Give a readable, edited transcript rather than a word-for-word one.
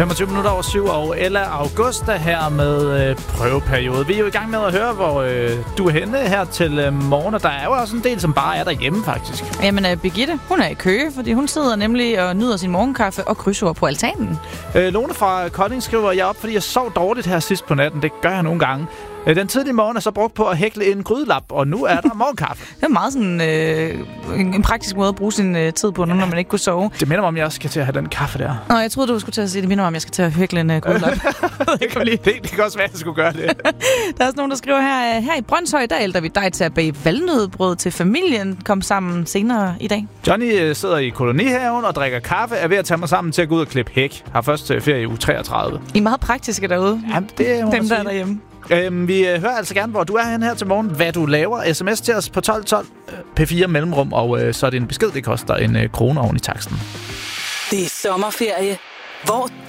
25 minutter over 7, og Ella Augusta her med prøveperiode. Vi er jo i gang med at høre, hvor du er henne her til morgen, og der er jo også en del, som bare er derhjemme, faktisk. Jamen, Birgitte, hun er i Køge, fordi hun sidder nemlig og nyder sin morgenkaffe og krydsord på altanen. Lone fra Kolding skriver, jeg op, fordi jeg sov dårligt her sidst på natten. Det gør jeg nogle gange. Den tidlige morgen er så brugt på at hækle en grydelap, og nu er der morgenkaffe. Det er meget sådan en praktisk måde at bruge sin tid på, nu når man ikke kunne sove. Det minder mig om, jeg skal til at have den kaffe der. Nå, jeg troede, du skulle til at sige, det minder mig om, jeg skal til at hækle en grydelap. det kan også være, at jeg skulle gøre det. Der er også nogen, der skriver her i Brønshøj, der ælder vi dig til at bage valnøddebrød til familien. Kom sammen senere i dag. Johnny sidder i kolonihaven og drikker kaffe, er ved at tage mig sammen til at gå ud og klippe hæk. Har først ferie i uge 33. I er meget praktiske derude. Jamen, det er dem, der er derhjemme. Vi hører altså gerne, hvor du er henne her til morgen, hvad du laver. SMS til os på 1212 P4 mellemrum, og så er det en besked, det koster 1 krone oven i taksten. Det er sommerferie. Hvor